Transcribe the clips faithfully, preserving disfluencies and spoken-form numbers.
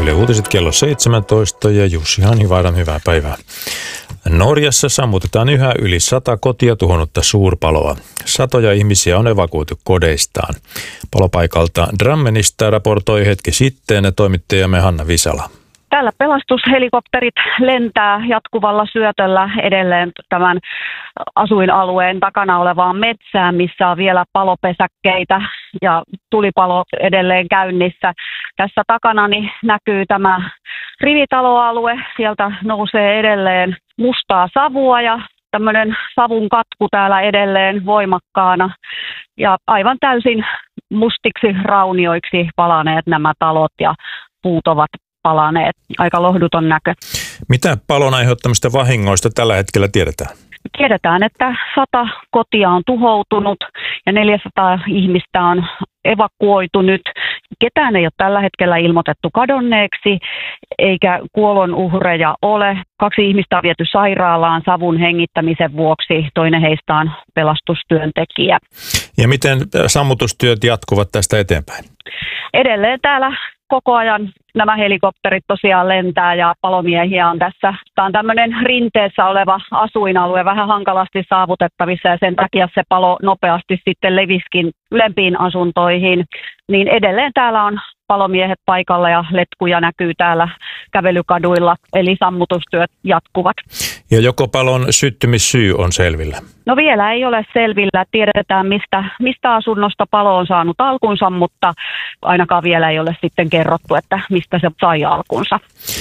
Yle Uutiset kello seitsemäntoista ja Jussi Hanhivaaran hyvää päivää. Norjassa sammutetaan yhä yli sata kotia tuhonnutta suurpaloa. Satoja ihmisiä on evakuoitu kodeistaan. Palopaikalta Drammenista raportoi hetki sitten toimittajamme Hanna Visala. Täällä pelastushelikopterit lentää jatkuvalla syötöllä edelleen tämän asuinalueen takana olevaan metsään, missä on vielä palopesäkkeitä ja tulipalo edelleen käynnissä. Tässä takanani näkyy tämä rivitaloalue. Sieltä nousee edelleen mustaa savua ja tämmöinen savun katku täällä edelleen voimakkaana. Ja aivan täysin mustiksi raunioiksi palaneet nämä talot ja puut ovat palaneet. Aika lohduton näkö. Mitä palon aiheuttamista vahingoista tällä hetkellä tiedetään? Tiedetään, että sata kotia on tuhoutunut ja neljäsataa ihmistä on evakuoitu nyt. Ketään ei ole tällä hetkellä ilmoitettu kadonneeksi eikä kuolonuhreja ole. Kaksi ihmistä on viety sairaalaan savun hengittämisen vuoksi. Toinen heistä on pelastustyöntekijä. Ja miten sammutustyöt jatkuvat tästä eteenpäin? Edelleen täällä koko ajan nämä helikopterit tosiaan lentää ja palomiehiä on tässä. Tämä on tämmöinen rinteessä oleva asuinalue, vähän hankalasti saavutettavissa ja sen takia se palo nopeasti sitten leviskin ylempiin asuntoihin. Niin edelleen täällä on palomiehet paikalla ja letkuja näkyy täällä kävelykaduilla, eli sammutustyöt jatkuvat. Ja joko palon syttymissyy on selvillä? No vielä ei ole selvillä. Tiedetään, mistä, mistä asunnosta palo on saanut alkunsa, mutta ainakaan vielä ei ole sitten kerrottu, että mistä se sai alkunsa.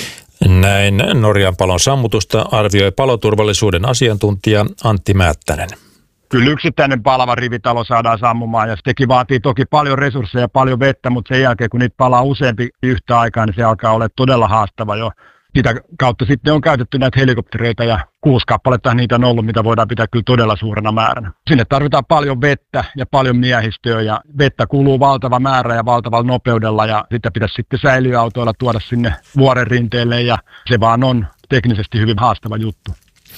Näin Norjan palon sammutusta arvioi paloturvallisuuden asiantuntija Antti Määttänen. Kyllä yksittäinen palava rivitalo saadaan sammumaan ja sekin vaatii toki paljon resursseja ja paljon vettä, mutta sen jälkeen kun niitä palaa useampi yhtä aikaa, niin se alkaa olla todella haastava jo. Sitä kautta sitten on käytetty näitä helikoptereita ja kuusi kappaletta niitä on ollut, mitä voidaan pitää kyllä todella suurena määränä. Sinne tarvitaan paljon vettä ja paljon miehistöä ja vettä kuluu valtava määrä ja valtavalla nopeudella ja sitä pitäisi sitten säiliöautoilla tuoda sinne vuoren rinteelle ja se vaan on teknisesti hyvin haastava juttu.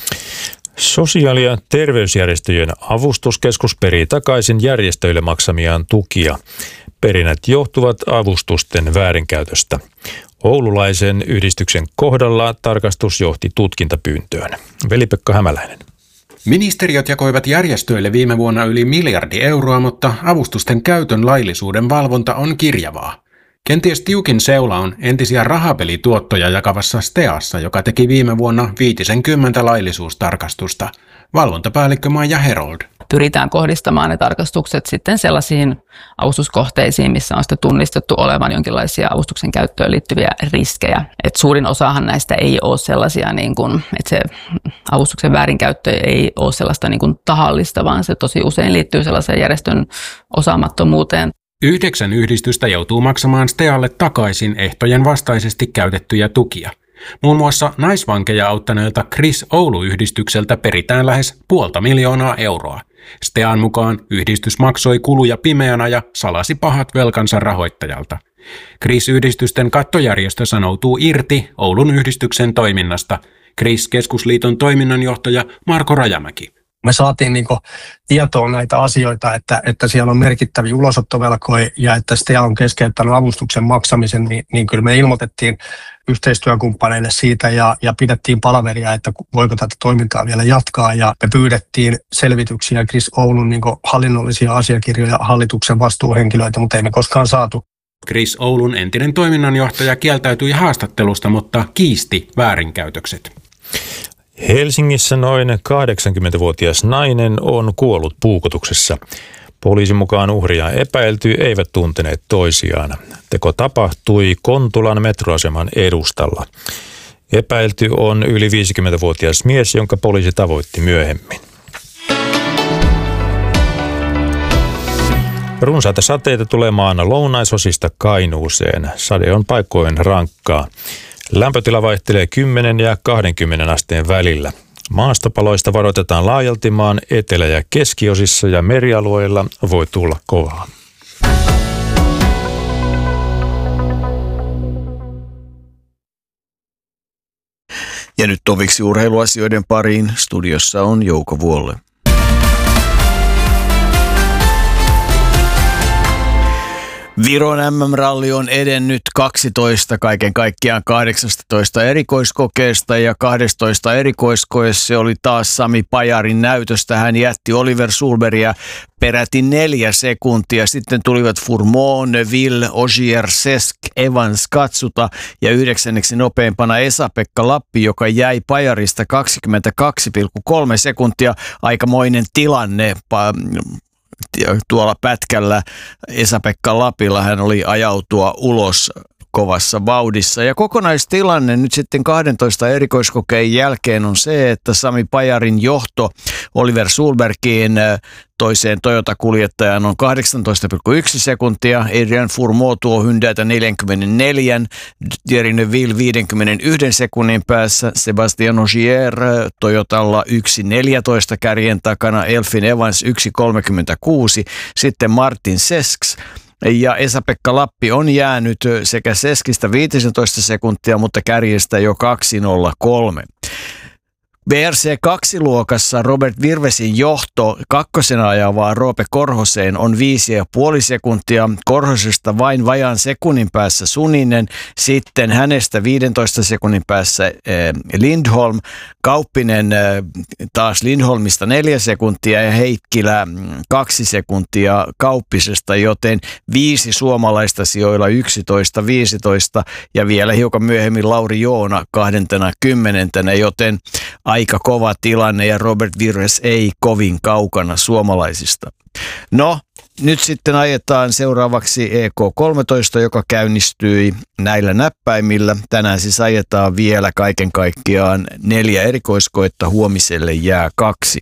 Sosiaali- ja terveysjärjestöjen avustuskeskus perii takaisin järjestöille maksamiaan tukia. Perinnät johtuvat avustusten väärinkäytöstä. Oululaisen yhdistyksen kohdalla tarkastus johti tutkintapyyntöön. Veli-Pekka Hämäläinen. Ministeriöt jakoivat järjestöille viime vuonna yli miljardi euroa, mutta avustusten käytön laillisuuden valvonta on kirjavaa. Kenties tiukin seula on entisiä rahapelituottoja jakavassa Steassa, joka teki viime vuonna viitisenkymmentä laillisuustarkastusta. Valvontapäällikkö Maija Herold. Pyritään kohdistamaan ne tarkastukset sitten sellaisiin avustuskohteisiin, missä on sitten tunnistettu olevan jonkinlaisia avustuksen käyttöön liittyviä riskejä. Et suurin osahan näistä ei ole sellaisia, niin kuin, että se avustuksen väärinkäyttö ei ole sellaista niin kuin tahallista, vaan se tosi usein liittyy sellaiseen järjestön osaamattomuuteen. Yhdeksän yhdistystä joutuu maksamaan Stealle takaisin ehtojen vastaisesti käytettyjä tukia. Muun muassa naisvankeja auttaneelta Chris Oulu-yhdistykseltä peritään lähes puolta miljoonaa euroa. Stean mukaan yhdistys maksoi kuluja pimeänä ja salasi pahat velkansa rahoittajalta. Chris-yhdistysten kattojärjestö sanoutuu irti Oulun yhdistyksen toiminnasta. Chris-keskusliiton toiminnanjohtaja Marko Rajamäki. Me saatiin niin kuin tietoon näitä asioita, että, että siellä on merkittäviä ulosottovelkoja ja että Stea on keskeyttänyt avustuksen maksamisen, niin, niin kyllä me ilmoitettiin yhteistyökumppaneille siitä ja, ja pidettiin palaveria, että voiko tätä toimintaa vielä jatkaa. Ja me pyydettiin selvityksiä Chris Oulun niin kuin hallinnollisia asiakirjoja hallituksen vastuuhenkilöitä, mutta ei me koskaan saatu. Chris Oulun entinen toiminnanjohtaja kieltäytyi haastattelusta, mutta kiisti väärinkäytökset. Helsingissä noin kahdeksankymmentävuotias nainen on kuollut puukotuksessa. Poliisin mukaan uhria epäilty eivät tunteneet toisiaan. Teko tapahtui Kontulan metroaseman edustalla. Epäilty on yli viisikymmentävuotias mies, jonka poliisi tavoitti myöhemmin. Runsaita sateita tulee maan lounaisosista Kainuuseen. Sade on paikkoin rankkaa. Lämpötila vaihtelee kymmenen ja kaksikymmentä asteen välillä. Maastopaloista varoitetaan laajalti maan etelä- ja keskiosissa ja merialueilla voi tulla kovaa. Ja nyt toviksi urheiluasioiden pariin. Studiossa on Jouko Vuolle. Viron M M-ralli on edennyt kaksitoista kaiken kaikkiaan kahdeksastatoista erikoiskokeesta ja kahdestoista erikoiskoeessa se oli taas Sami Pajarin näytöstä. Hän jätti Oliver Sulbergia peräti neljä sekuntia. Sitten tulivat Fourmont, Neuville, Ogier, Sesk, Evans, Katsuta ja yhdeksänneksi nopeimpana Esa-Pekka Lappi, joka jäi Pajarista kaksikymmentäkaksi pilkku kolme sekuntia. Aikamoinen tilanne tuolla pätkällä Esa-Pekka Lapilla. Hän oli ajautua ulos kovassa vauhdissa. Ja kokonaistilanne nyt sitten kahdentoista erikoiskokeen jälkeen on se, että Sami Pajarin johto Oliver Sulbergiin toiseen Toyota-kuljettajaan on kahdeksantoista pilkku yksi sekuntia, Adrian Fourmont tuo Hyundai:tä neljäkymmentäneljä, Thierry Neuville viisikymmentäyksi sekunnin päässä, Sébastien Ogier Toyotalla yksi neljätoista kärjen takana, Elfyn Evans yksi kolmekymmentäkuusi, sitten Martin Sesks ja Esa-Pekka Lappi on jäänyt sekä Seskistä viisitoista sekuntia, mutta kärjestä jo kaksi nolla kolme. B R C kaksi -luokassa Robert Virvesin johto kakkosena ajavaa Roope Korhoseen on viisi ja puoli sekuntia. Korhosesta vain vajaan sekunnin päässä Suninen, sitten hänestä viidentoista sekunnin päässä eh, Lindholm, Kauppinen eh, taas Lindholmista neljä sekuntia ja Heikkilä kaksi sekuntia Kauppisesta, joten viisi suomalaista sijoilla yksitoista, viisitoista ja vielä hiukan myöhemmin Lauri Joona kahdentena kymmenentenä, joten aika kova tilanne ja Robert Virves ei kovin kaukana suomalaisista. No, nyt sitten ajetaan seuraavaksi E K kolmetoista, joka käynnistyi näillä näppäimillä. Tänään siis ajetaan vielä kaiken kaikkiaan neljä erikoiskoetta, huomiselle jää kaksi.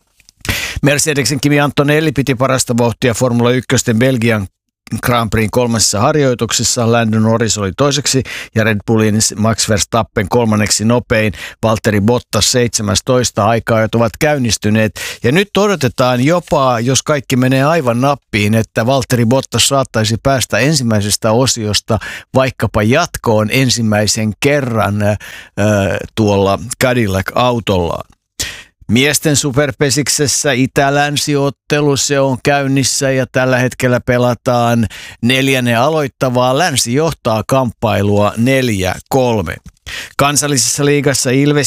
Mercedesen Kimi Antonelli piti parasta vauhtia Formula yksi Belgian Grand Prixin kolmessa harjoituksessa. Lando Norris oli toiseksi ja Red Bullin Max Verstappen kolmanneksi nopein. Valtteri Bottas seitsemästoista. Aika-ajat ovat käynnistyneet. Ja nyt odotetaan jopa, jos kaikki menee aivan nappiin, että Valtteri Bottas saattaisi päästä ensimmäisestä osiosta vaikkapa jatkoon ensimmäisen kerran äh, tuolla Cadillac-autollaan. Miesten superpesiksessä itä-länsi-ottelu, se on käynnissä ja tällä hetkellä pelataan neljännen aloittavaa. Länsi johtaa kamppailua neljä kolme. Kansallisessa liigassa Ilves